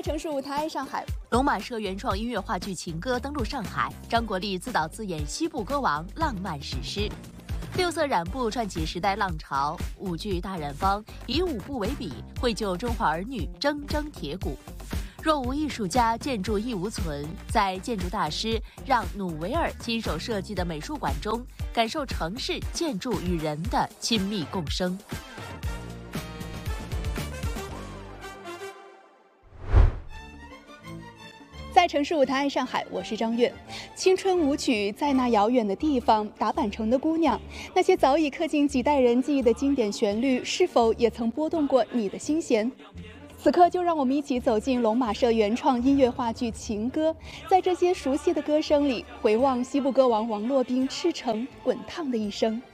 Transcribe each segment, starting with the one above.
城市舞台上海， 龙马社原创音乐话剧《情歌》登陆上海，张国立自导自演西部歌王浪漫史诗。六色染布串起时代浪潮，舞剧大染坊以舞步为笔，绘就中华儿女铮铮铁骨。若无艺术家，建筑亦无存。在建筑大师让努维尔亲手设计的美术馆中，感受城市建筑与人的亲密共生。 在城市舞台爱上海，我是张悦。青春舞曲在那遥远的地方，打板城的姑娘，那些早已刻进几代人记忆的经典旋律，是否也曾拨动过你的心弦？此刻就让我们一起走进龙马社原创音乐话剧《情歌》，在这些熟悉的歌声里，回望西部歌王王洛宾赤诚滚烫的一生。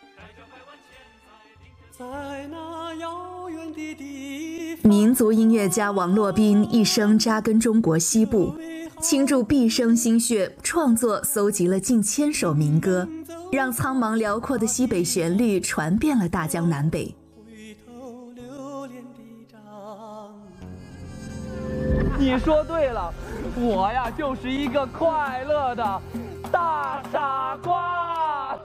在那遥远的地方， 民族音乐家王洛宾一生扎根中国西部，倾注毕生心血，创作搜集了近1000首民歌，让苍茫辽阔的西北旋律传遍了大江南北。 你说对了，我呀就是一个快乐的大傻瓜。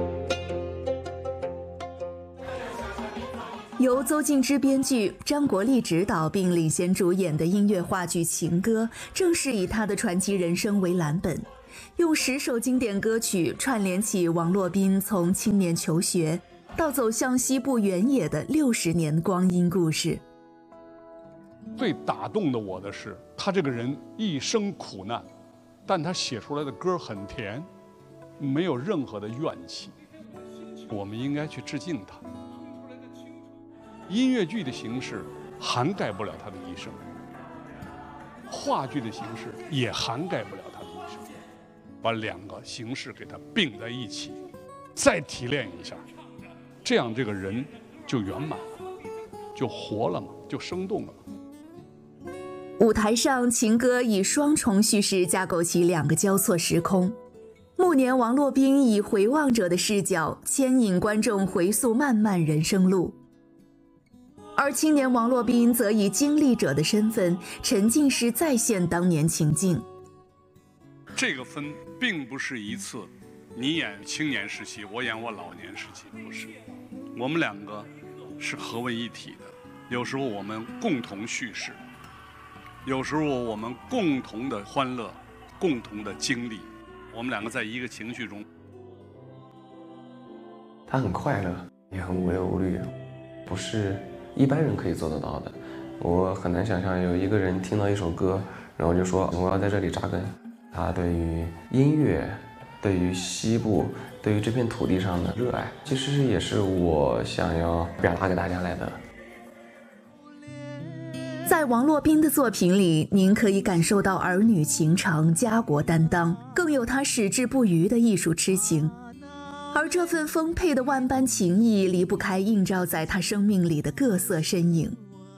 由邹静之编剧，张国立执导并领衔主演的音乐话剧《情歌》，正是以他的传奇人生为蓝本，用10首经典歌曲串联起王洛宾从青年求学到走向西部原野的60年光阴故事。 最打动的我的是，他这个人一生苦难，但他写出来的歌很甜，没有任何的怨气。我们应该去致敬他。音乐剧的形式涵盖不了他的一生，话剧的形式也涵盖不了他的一生。把2个形式给它并在一起，再提炼一下，这样这个人就圆满了，就活了嘛，就生动了嘛。 舞台上，情歌以双重叙事架构起2个交错时空。暮年王洛宾以回望者的视角牵引观众回溯漫漫人生路，而青年王洛宾则以经历者的身份沉浸式再现当年情境。 这个分并不是一次你演青年时期，我演我老年时期，不是，我们2个是合为一体的。有时候我们共同叙事，有时候我们共同的欢乐，共同的经历，我们2个在一个情绪中。 他很快乐，也很无忧无虑，不是一般人可以做得到的。我很难想象有一个人听到一首歌，然后就说我要在这里扎根。他对于音乐，对于西部，对于这片土地上的热爱，其实也是我想要表达给大家来的。 在王洛宾的作品里，您可以感受到儿女情长、家国担当，更有他矢志不渝的艺术痴情。而这份丰沛的万般情谊，离不开映照在他生命里的各色身影。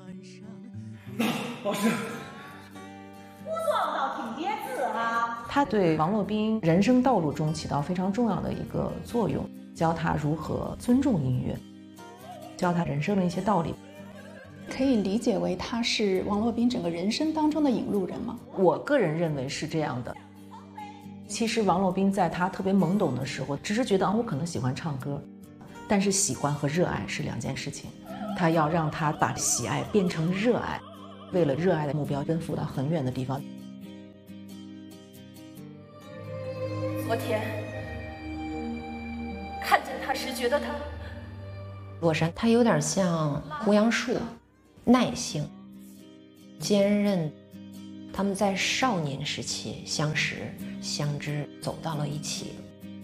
老师， 我撞到挺叠字啊！ 他对王洛宾人生道路中起到非常重要的一个作用，教他如何尊重音乐，教他人生的一些道理。 可以理解为他是王洛宾整个人生当中的引路人吗？ 我个人认为是这样的。其实王洛宾在他特别懵懂的时候，只是觉得我可能喜欢唱歌，但是喜欢和热爱是2件事情。他要让他把喜爱变成热爱，为了热爱的目标奔赴到很远的地方。 昨天看见他时，觉得他洛杉他有点像胡杨树，耐性、坚韧。他们在少年时期相识相知，走到了一起。